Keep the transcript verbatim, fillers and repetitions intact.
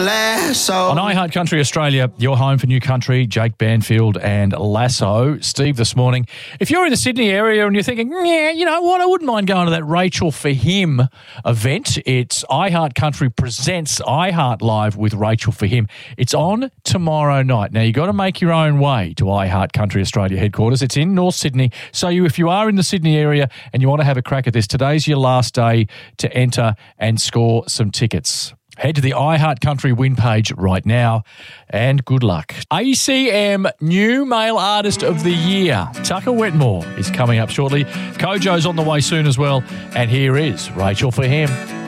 Lasso. On iHeart Country Australia, your home for new country, Jake Banfield and Lasso. Steve, this morning, if you're in the Sydney area and you're thinking, yeah, you know what, I wouldn't mind going to that Rachel for Him event. It's iHeart Country presents iHeart Live with Rachel for Him. It's on tomorrow night. Now, you've got to make your own way to iHeart Country Australia headquarters. It's in North Sydney. So you, if you are in the Sydney area and you want to have a crack at this, today's your last day to enter and score some tickets. Head to the iHeart Country win page right now and good luck. A C M New Male Artist of the Year, Tucker Wetmore, is coming up shortly. Kojo's on the way soon as well. And here is Rachel for Him.